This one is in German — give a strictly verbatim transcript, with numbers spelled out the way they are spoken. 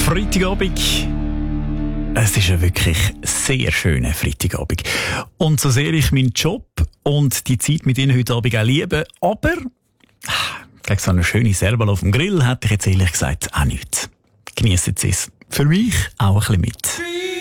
Freitagabend. Es ist ein wirklich sehr schöner Freitagabend. Und so sehr ich meinen Job und die Zeit mit Ihnen heute Abend auch liebe, aber gegen so eine schöne Serval auf dem Grill hätte ich jetzt ehrlich gesagt auch nichts. Geniessen Sie es. Für mich auch ein bisschen mit.